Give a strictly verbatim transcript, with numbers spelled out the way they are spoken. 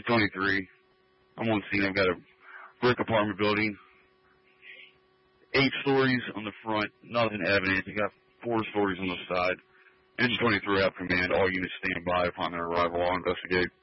twenty-three. I'm on scene. I've got a brick apartment building. Eight stories on the front. Nothing evident. I got four stories on the side. Engine twenty-three, I have command. All units stand by upon their arrival. I'll investigate.